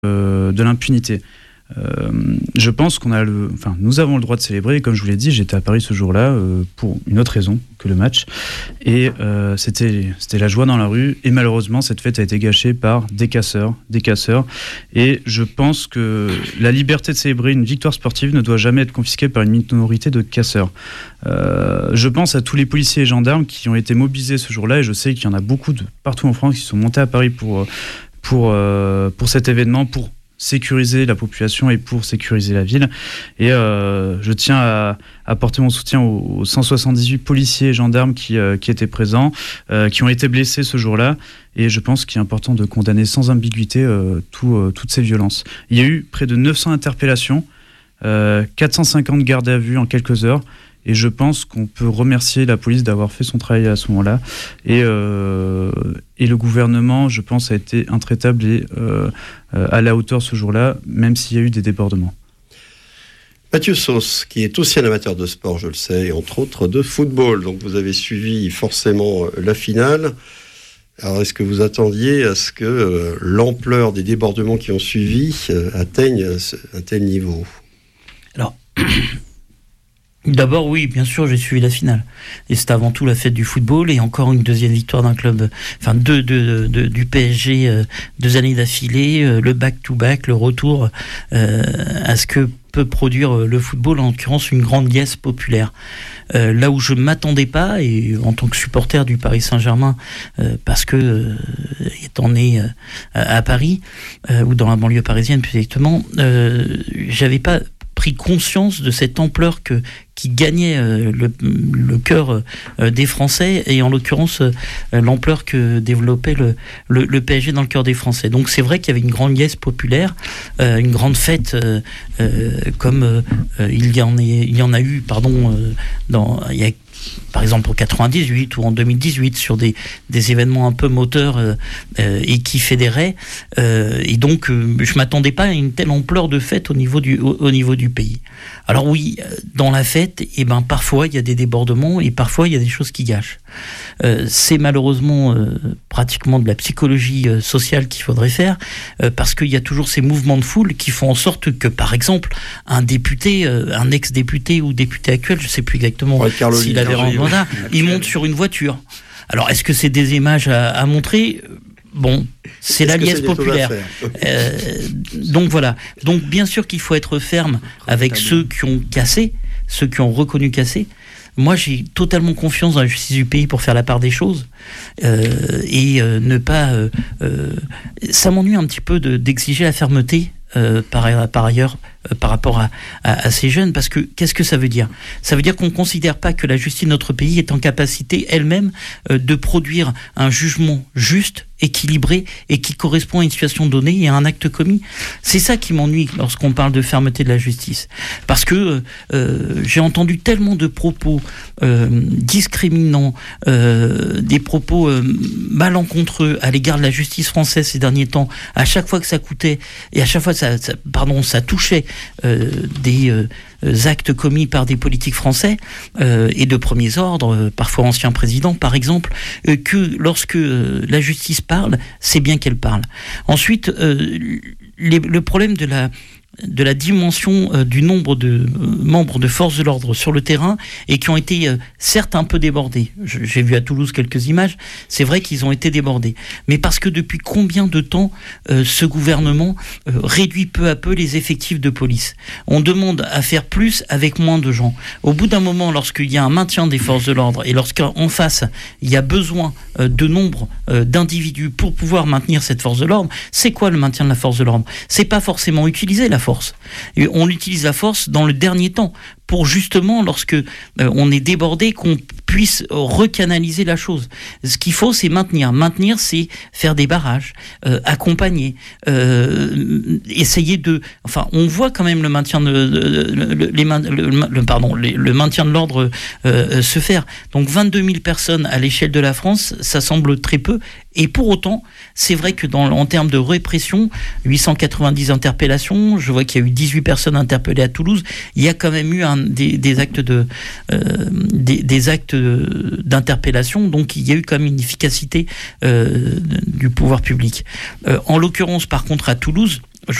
de l'impunité. Je pense nous avons le droit de célébrer, et comme je vous l'ai dit, j'étais à Paris ce jour-là pour une autre raison que le match, et c'était la joie dans la rue, et malheureusement cette fête a été gâchée par des casseurs, et je pense que la liberté de célébrer une victoire sportive ne doit jamais être confisquée par une minorité de casseurs. Je pense à tous les policiers et gendarmes qui ont été mobilisés ce jour-là, et je sais qu'il y en a beaucoup partout en France qui sont montés à Paris pour cet événement, pour sécuriser la population et pour sécuriser la ville. Et je tiens à apporter mon soutien aux 178 policiers et gendarmes qui étaient présents, qui ont été blessés ce jour-là. Et je pense qu'il est important de condamner sans ambiguïté toutes ces violences. Il y a eu près de 900 interpellations, 450 gardes à vue en quelques heures. Et je pense qu'on peut remercier la police d'avoir fait son travail à ce moment-là. Et le gouvernement, je pense, a été intraitable et à la hauteur ce jour-là, même s'il y a eu des débordements. Mathieu Sauce, qui est aussi un amateur de sport, je le sais, et entre autres de football. Donc vous avez suivi forcément la finale. Alors est-ce que vous attendiez à ce que l'ampleur des débordements qui ont suivi atteigne un tel niveau ? Alors... D'abord, oui, bien sûr, j'ai suivi la finale. Et c'est avant tout la fête du football et encore une deuxième victoire d'un club, du PSG, 2 années d'affilée, le back-to-back, le retour à ce que peut produire le football, en l'occurrence une grande liesse populaire. Là où je ne m'attendais pas, et en tant que supporter du Paris Saint-Germain, parce que étant né à Paris, ou dans la banlieue parisienne plus exactement, j'avais pas pris conscience de cette ampleur qui gagnait le cœur des Français, et en l'occurrence l'ampleur que développait le PSG dans le cœur des Français. Donc c'est vrai qu'il y avait une grande liesse populaire, une grande fête comme il y en a eu il y a par exemple en 98 ou en 2018 sur des événements un peu moteurs et qui fédéraient, et donc je m'attendais pas à une telle ampleur de fête au niveau du pays. Alors oui, dans la fête, parfois il y a des débordements et parfois il y a des choses qui gâchent. C'est malheureusement pratiquement de la psychologie sociale qu'il faudrait faire, parce qu'il y a toujours ces mouvements de foule qui font en sorte que, par exemple, un député, un ex-député ou député actuel, je ne sais plus exactement s'il avait un mandat, il monte sur une voiture. Alors, est-ce que c'est des images à montrer ? Bon, c'est la liesse populaire. Donc voilà. Donc bien sûr qu'il faut être ferme avec ceux qui ont cassé, ceux qui ont reconnu casser. Moi, j'ai totalement confiance dans la justice du pays pour faire la part des choses et ne pas... ça m'ennuie un petit peu d'exiger la fermeté par ailleurs par rapport à ces jeunes, parce que qu'est-ce que ça veut dire ? Ça veut dire qu'on ne considère pas que la justice de notre pays est en capacité elle-même de produire un jugement juste, équilibré et qui correspond à une situation donnée et à un acte commis. C'est ça qui m'ennuie lorsqu'on parle de fermeté de la justice, parce que j'ai entendu tellement de propos discriminants, des propos malencontreux à l'égard de la justice française ces derniers temps, à chaque fois que ça coûtait et à chaque fois que ça touchait des actes commis par des politiques français et de premiers ordres, parfois anciens présidents par exemple, que lorsque la justice parle, c'est bien qu'elle parle. Ensuite, le problème de la dimension du nombre de membres de forces de l'ordre sur le terrain et qui ont été certes un peu débordés. J'ai vu à Toulouse quelques images, c'est vrai qu'ils ont été débordés. Mais parce que depuis combien de temps ce gouvernement réduit peu à peu les effectifs de police ? On demande à faire plus avec moins de gens. Au bout d'un moment, lorsqu'il y a un maintien des forces de l'ordre et lorsqu'en face, il y a besoin de nombre d'individus pour pouvoir maintenir cette force de l'ordre, c'est quoi le maintien de la force de l'ordre ? C'est pas forcément utiliser la force. Et on utilise la force dans le dernier temps pour justement, lorsque on est débordé, qu'on puisse recanaliser la chose. Ce qu'il faut, c'est maintenir. Maintenir, c'est faire des barrages, accompagner, essayer de... Enfin, on voit quand même le maintien le maintien de l'ordre se faire. Donc 22 000 personnes à l'échelle de la France, ça semble très peu. Et pour autant, c'est vrai que en termes de répression, 890 interpellations, je vois qu'il y a eu 18 personnes interpellées à Toulouse, il y a quand même eu des actes d'interpellation, donc il y a eu quand même une efficacité du pouvoir public. En l'occurrence, par contre, à Toulouse,